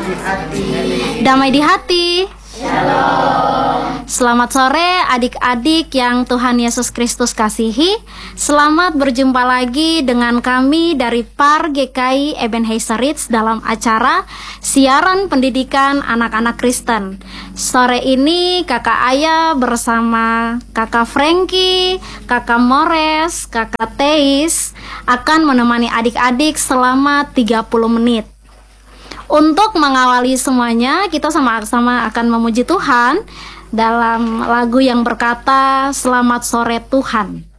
Damai di hati. Selamat sore adik-adik yang Tuhan Yesus Kristus kasihi. Selamat berjumpa lagi dengan kami dari PAR GKI Ebenezer Ridge dalam acara Siaran Pendidikan Anak-anak Kristen. Sore ini Kakak Aya bersama Kakak Frankie, Kakak Mores, Kakak Teis akan menemani adik-adik selama 30 menit. Untuk mengawali semuanya, kita sama-sama akan memuji Tuhan dalam lagu yang berkata, Selamat Sore Tuhan.